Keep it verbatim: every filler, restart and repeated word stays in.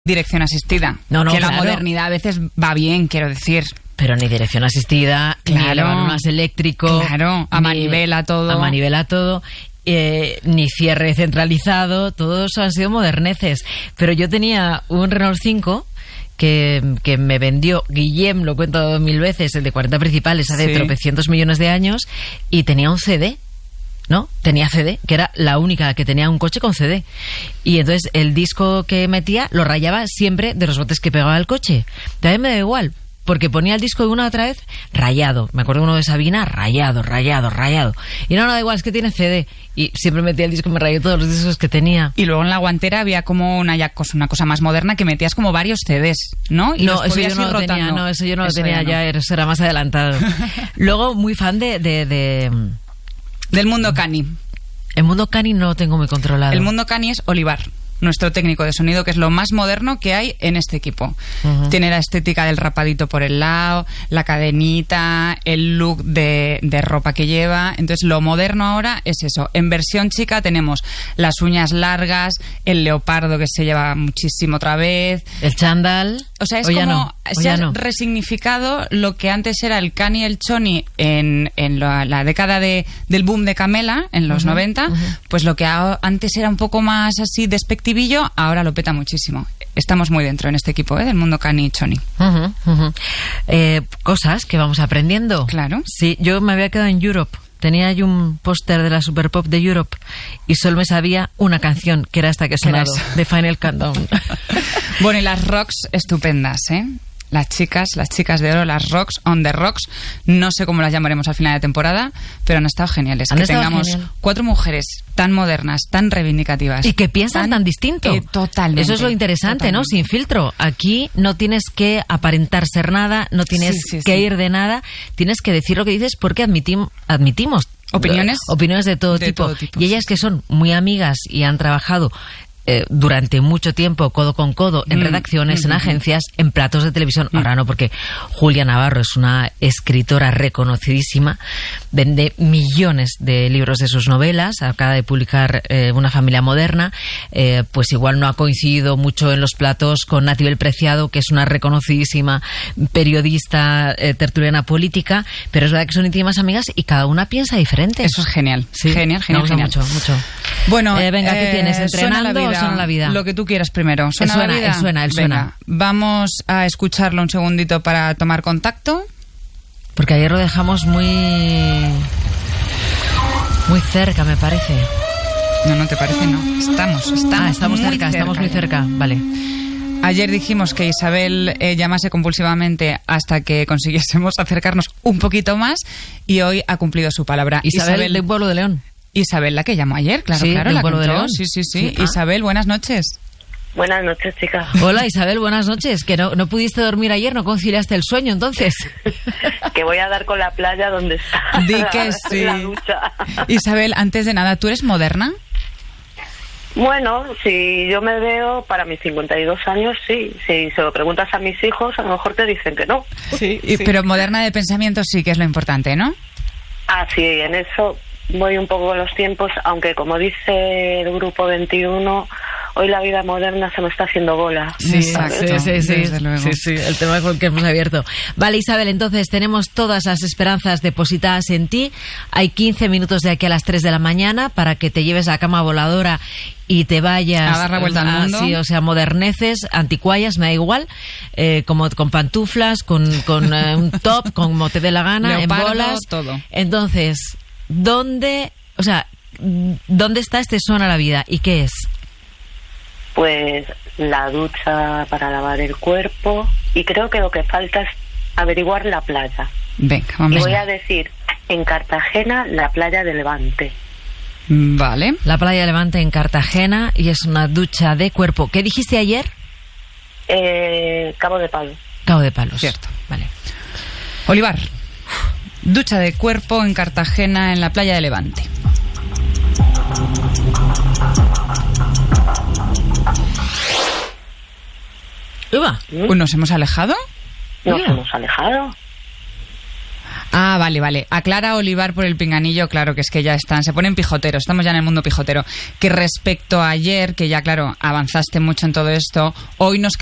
dirección asistida. No, no, que claro. La modernidad a veces va bien, quiero decir. Pero ni dirección asistida, claro, ni elevador eléctrico. Claro, a manivela todo. A manivela todo. Eh, ni cierre centralizado. Todos han sido moderneces. Pero yo tenía un Renault cinco... Que, que me vendió Guillem, lo cuento mil veces, el de cuarenta principales hace sí. tropecientos millones de años, y tenía un C D, ¿no? Tenía C D, que era la única que tenía un coche con C D. Y entonces el disco que metía lo rayaba siempre de los botes que pegaba el coche. También me da igual, porque ponía el disco de una otra vez rayado. Me acuerdo uno de Sabina, rayado, rayado, rayado. Y no, no da igual, es que tiene C D. Y siempre metía el disco y me rayó todos los discos que tenía. Y luego en la guantera había como una, ya cosa, una cosa más moderna que metías como varios C Ds, ¿no? Y no, eso yo no lo tenía, no, eso yo no eso lo tenía ya, no. Eso era más adelantado. Luego, muy fan de, de, de... del mundo Cani. El mundo Cani no lo tengo muy controlado. El mundo Cani es Olivar, nuestro técnico de sonido, que es lo más moderno que hay en este equipo. Uh-huh. Tiene la estética del rapadito por el lado, la cadenita, el look de, de ropa que lleva. Entonces, lo moderno ahora es eso. En versión chica tenemos las uñas largas, el leopardo que se lleva muchísimo otra vez. El chándal. O sea, es o como no, se ha no. resignificado lo que antes era el cani y el choni en, en la, la década de, del boom de Camela, en los uh-huh, noventa, uh-huh. Pues lo que a, antes era un poco más así despectivillo, ahora lo peta muchísimo. Estamos muy dentro en este equipo, ¿eh? Del mundo cani y choni. Uh-huh, uh-huh. Eh, cosas que vamos aprendiendo. Claro. Sí, yo me había quedado en Europe. Tenía ahí un póster de la Super Pop de Europe y solo me sabía una canción, que era esta que ha sonado, de Final Countdown. Bueno, y las rocks estupendas, ¿eh? Las chicas, las chicas de oro, las rocks, on the rocks, no sé cómo las llamaremos al final de temporada, pero han estado geniales. ¿Han que estado tengamos genial? Cuatro mujeres tan modernas, tan reivindicativas. Y que piensan tan, tan distinto. Eh, totalmente. Eso es lo interesante, totalmente. ¿No? Sin filtro. Aquí no tienes que aparentar ser nada, no tienes sí, sí, que sí. ir de nada, tienes que decir lo que dices porque admitim, admitimos opiniones, opiniones de todo de tipo. Todo tipo y ellas que son muy amigas y han trabajado Eh, durante mucho tiempo codo con codo en mm, redacciones, mm, en agencias, en platos de televisión. Mm. Ahora no, porque Julia Navarro es una escritora reconocidísima, vende millones de libros de sus novelas, acaba de publicar eh, Una familia moderna, eh, pues igual no ha coincidido mucho en los platos con Natibel Preciado, que es una reconocidísima periodista eh, tertuliana política, pero es verdad que son íntimas amigas y cada una piensa diferente. Eso es genial. Sí, genial, genial, genial. Mucho, mucho. Bueno, eh, venga, ¿qué eh, tienes? ¿Entrenando? ¿Suena la vida? Lo que tú quieras primero. ¿Suena, suena la vida? Él suena, él suena. Venga, vamos a escucharlo un segundito para tomar contacto. Porque ayer lo dejamos muy... muy cerca, me parece. No, no te parece, no. Estamos, estamos, ah, estamos muy cerca, cerca, estamos muy cerca. Vale. Ayer dijimos que Isabel eh, llamase compulsivamente hasta que consiguiésemos acercarnos un poquito más y hoy ha cumplido su palabra. Isabel, Isabel de Pueblo de León. Isabel, la que llamó ayer, claro, sí, claro, la Pueblo de León. Sí, sí, sí. sí. Ah. Isabel, buenas noches. Buenas noches, chicas. Hola, Isabel, buenas noches. Que no, no pudiste dormir ayer, no conciliaste el sueño, entonces. Que voy a dar con la playa donde está. Di que sí. La ducha. Isabel, antes de nada, ¿tú eres moderna? Bueno, si yo me veo para mis cincuenta y dos años, sí. Si se lo preguntas a mis hijos, a lo mejor te dicen que no. Sí, sí. Pero moderna de pensamiento sí que es lo importante, ¿no? Ah, sí, en eso voy un poco con los tiempos, aunque como dice el Grupo veintiuno, hoy la vida moderna se me está haciendo bola. Sí, exacto. Sí, sí, sí, sí, sí, el tema con el que hemos abierto. Vale, Isabel, entonces tenemos todas las esperanzas depositadas en ti. Hay quince minutos de aquí a las tres de la mañana para que te lleves a cama voladora y te vayas a dar la vuelta al mundo. Sí, o sea, moderneces, anticuallas, me da igual, eh, como con pantuflas, con, con eh, un top, como te dé la gana, leopardo, en bolas. Todo. Entonces, ¿dónde, o sea, dónde está este Suena la vida y qué es? Pues la ducha para lavar el cuerpo y creo que lo que falta es averiguar la playa. Venga, vamos. Y voy a decir, en Cartagena, la playa de Levante. Vale. La playa de Levante en Cartagena y es una ducha de cuerpo. ¿Qué dijiste ayer? Eh, Cabo de Palos. Cabo de Palos. Cierto. Vale. Olivar, ducha de cuerpo en Cartagena en la playa de Levante. Uva. ¿Nos hemos alejado? Nos hemos alejado. Ah, vale, vale. A Clara Olivar por el pinganillo, claro que es que ya están, se ponen pijoteros, estamos ya en el mundo pijotero. Que respecto a ayer, que ya, claro, avanzaste mucho en todo esto, hoy nos